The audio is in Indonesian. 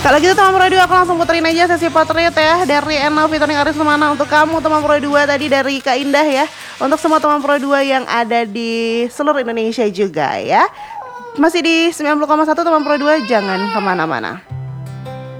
Kalau gitu teman Pro 2 aku langsung puterin aja sesi potret ya dari Eno featuring Aris Semana untuk kamu teman Pro 2 tadi dari Kak Indah ya. Untuk semua teman Pro 2 yang ada di seluruh Indonesia juga ya. Masih di 90,1 teman Pro 2, jangan kemana-mana.